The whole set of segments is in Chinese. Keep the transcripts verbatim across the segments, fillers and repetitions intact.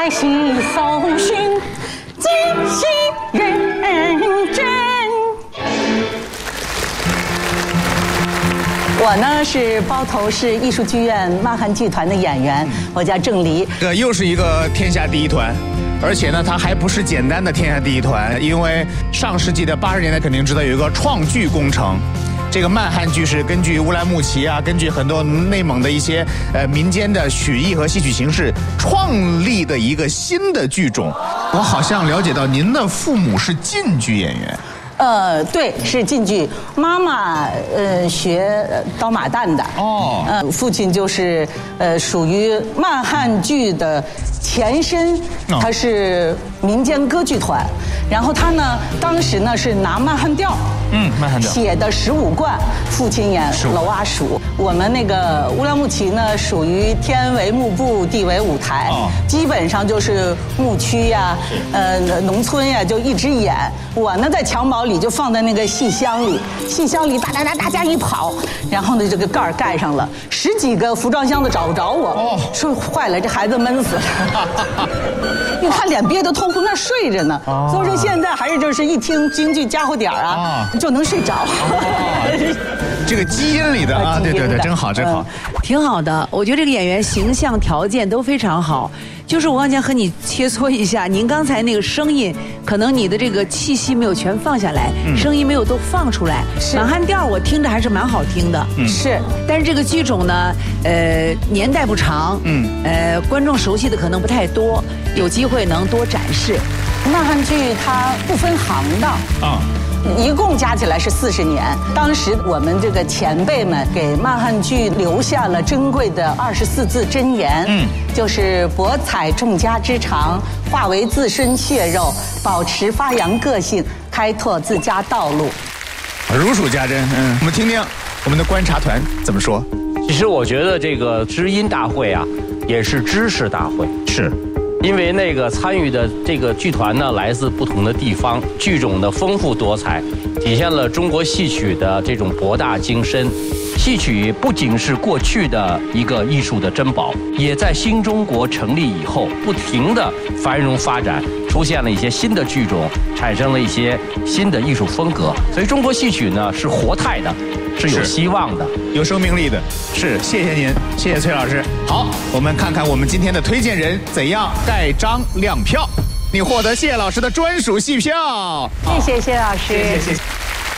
来细搜寻，精细认真。我呢是包头市艺术剧院漫汉剧团的演员，我叫郑黎。 这又是一个天下第一团。而且呢，它还不是简单的天下第一团，因为上世纪的八十年代肯定知道有一个创剧工程，这个漫汉剧是根据乌兰牧骑啊，根据很多内蒙的一些呃民间的曲艺和戏曲形式创立的一个新的剧种。我好像了解到您的父母是晋剧演员。 呃，对，是晋剧。妈妈呃学刀马旦的。哦。呃，父亲就是呃属于漫汉剧的前身，他是民间歌剧团。然后他呢，当时呢是拿漫汉调。嗯，漫汉调写的十五贯，父亲演娄阿鼠。我们那个乌兰牧骑呢，属于天为幕布，地为舞台，哦、基本上就是牧区呀、呃农村呀，就一直演。我呢在襁褓里就放在那个戏箱里，戏箱里哒哒哒大家一跑，然后呢这个盖儿盖上了，十几个服装箱子找不着我，哦、说坏了，这孩子闷死了。因为他脸憋得通红，那睡着呢，哦、所以说现在还是就是一听京剧家伙点儿啊。哦就能睡着， 这个基因里的啊，对对对，真好真好， 挺好的。我觉得这个演员形象条件都非常好。就是我刚才和你切磋一下，您刚才那个声音，可能你的这个气息没有全放下来，嗯、声音没有都放出来。满汉调我听着还是蛮好听的，嗯、是。但是这个剧种呢，呃，年代不长，嗯，呃，观众熟悉的可能不太多，有机会能多展示。 漫汉剧它不分行当啊。一共加起来是四十年。当时我们这个前辈们给漫汉剧留下了珍贵的二十四字真言，嗯，就是博采众家之长，化为自身血肉，保持发扬个性，开拓自家道路。 如数家珍，嗯，我们听听我们的观察团怎么说。 其实我觉得这个知音大会啊，也是知识大会，是。因为那个参与的这个剧团呢，来自不同的地方，剧种的丰富多彩，体现了中国戏曲的这种博大精深。戏曲不仅是过去的一个艺术的珍宝，也在新中国成立以后不停的繁荣发展，出现了一些新的剧种，产生了一些新的艺术风格。所以中国戏曲呢是活态的，是有希望的， 有生命力的。是，谢谢您，谢谢崔老师。好，我们看看我们今天的推荐人怎样盖章亮票。你获得谢老师的专属戏票。 谢谢谢老师。谢谢谢谢。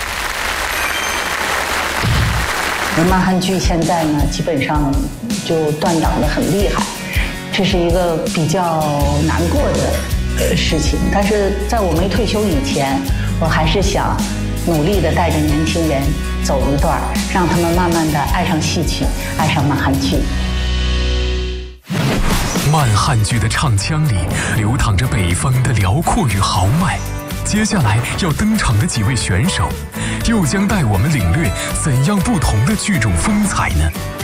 漫汉剧现在呢，基本上就断档得很厉害，这是一个比较难过的事情。但是在我没退休以前，我还是想努力地带着年轻人走一段，让他们慢慢地爱上戏曲，爱上漫汉剧。 漫汉剧的唱腔里流淌着北方的辽阔与豪迈。接下来要登场的几位选手，又将带我们领略怎样不同的剧种风采呢？